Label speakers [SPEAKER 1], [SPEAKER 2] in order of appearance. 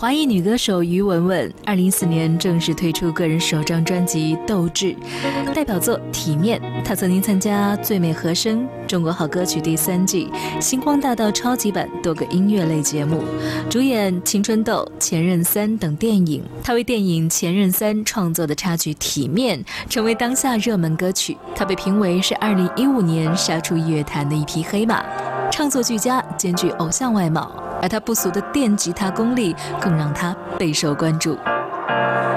[SPEAKER 1] 华裔女歌手于文文2014年正式推出个人首张专辑《斗志》，代表作《体面》。她曾经参加《最美和声》、《中国好歌曲》第3季、《星光大道》超级版多个音乐类节目，主演《青春痘》、《前任3》等电影。她为电影《前任3》创作的插曲《体面》成为当下热门歌曲。她被评为是2015年杀出乐坛的一匹黑马，唱作俱佳，兼具偶像外貌。而他不俗的电吉他功力更让他备受关注。